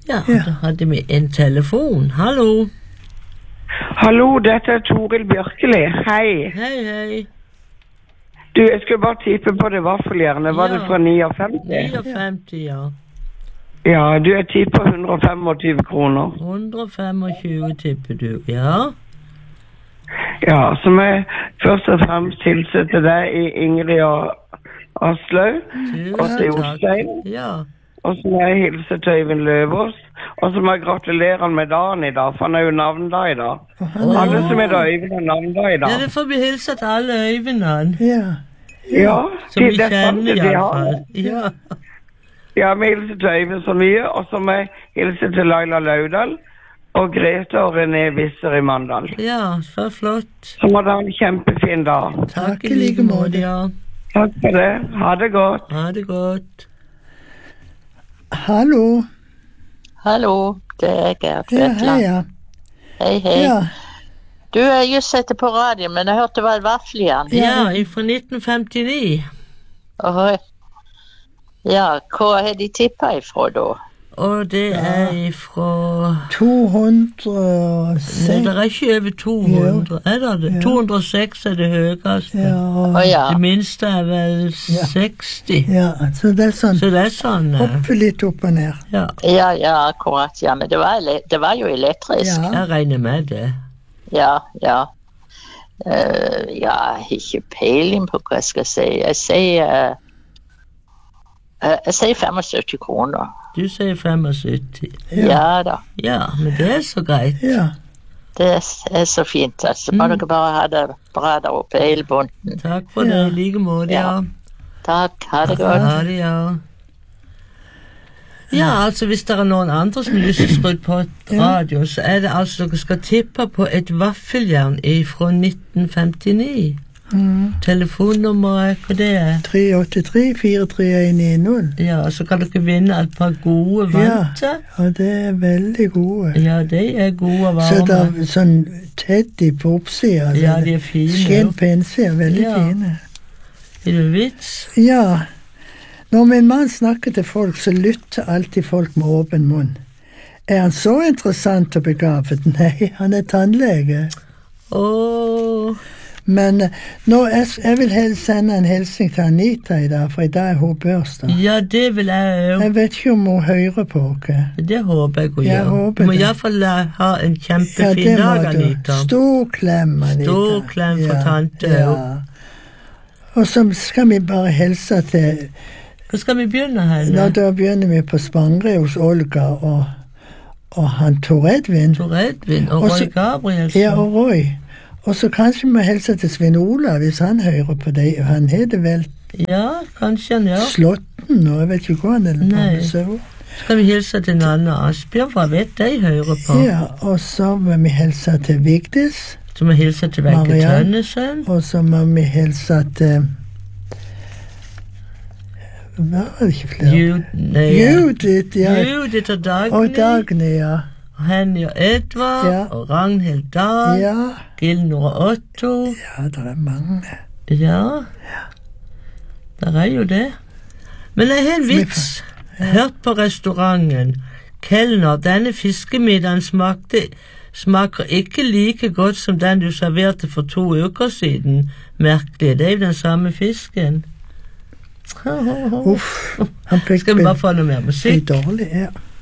Ja, da hadde vi en telefon. Hallo. Hallo, dette Toril Bjørkeli. Hei. Hei. Du, jeg skulle bare tippe på det vaffeljernet. Var det fra 59? 59, ja. Ja, du, jeg tipper 125 kroner. 125 tipper du, ja. Ja, som jeg først og fremst hilser til deg i Ingrid og Aslaug. Og til Jostein. Ja. Og så må jeg hilse til Øyvind Løvås. Og så må jeg gratulere han med dagen i dag, for han er jo navndag i dag. Alle som er da Øyvind har navndag i dag. Ja, det får vi hilse til alle Øyvindene. Ja. Som vi kjenner i alle fall. Ja. Ja, vi hilser til Øyvind så mye, og så må jeg hilse til Laila Laudal og Grete og René Visser i Mandal. Ja, så flott. Så må dere ha en kjempefin dag. Takk i like måte, ja. Takk for det. Ha det godt. Ha det godt. Hallo. Hallo, det er Gert Vetland. Hei. Ja. Du er just sett på radio, men jeg hørte det var et vaffeljern. Ja, fra 1959. Ohoi. Ja, hva har de tippet ifra da? Og det er ifra 206. Nei, det er ikke over 200. Er det? 206 er det høyeste. Det minste er vel 60. Ja, så det er sånn. Hoppe litt opp og ned. Ja, akkurat. Ja, men det var jo elektrisk. Ja. Jeg regner med det. Ja. Jeg har ikke peiling på hva jeg skal si. Jeg sier 75 kroner. Du sier 75. Ja da. Ja, men det er så greit. Ja. Det er så fint. Altså, må dere bare ha det bra der oppe hele bunden. Takk for det, i like måte, ja. Takk, ha det godt. Ha det, ja. Ja, altså hvis det er noen andre som har lyst til å skru på radio, så er det altså dere skal tippe på et vaffeljern fra 1959. Telefonnummeret, hva det er? 383-43110. Ja, så kan dere vinne et par gode vanter. Ja, det er veldig gode. Ja, de er gode varme. Så det er sånn teddy på oppsida. Ja, de er fine. Skinn på innsida, veldig fine. Er det vits? Ja. Når min mann snakker til folk, så lytter alltid folk med åpen munn. Er han så interessant og begavet? Nei, han er tannlege. Men nå, jeg vil sende en hilsning til Anita i dag, for i dag er hun børsdag. Ja, det vil jeg jo. Jeg vet ikke om hun hører på oss. Det håper jeg hun gjør. Du må i hvert fall ha en kjempefin dag, Anita. Stor klem, Anita. Stor klem for tante. Ja. Og så skal vi bare hilse til... Hvor skal vi begynne henne? Nå, da begynner vi på Spangre hos Olga og han Tor Edvin. Tor Edvin og Roy Gabrielsen. Ja, og Roy. Og så kanskje vi hilser til Svein Ola, hvis han hører på deg. Han heter vel... Ja, kanskje han gjør. Slåtten, og jeg vet ikke hva han er. Nei. Skal vi hilse til Nanna Asbjørn, for jeg vet de hører på. Ja, og så må vi hilse til Vigdis. Så må vi hilse til Wenche Tønnesen. Og så må vi hilse til... Hva var det ikke flere? Judith, ja. Judith og Dagny. Og Dagny, ja. Henny og Edvard, og Ragnhild Dahl, Gilnor og Otto. Ja, det er mange. Ja, det er jo det. Men jeg har en vits. Hørt på restauranten. Kelner, denne fiskemiddagen smaker ikke like godt som den du serverte for 2 uker siden. Merkelig, det er jo den samme fisken. Uff, han fikk skal vi bare få noe mer musikk? Dårlig, ja.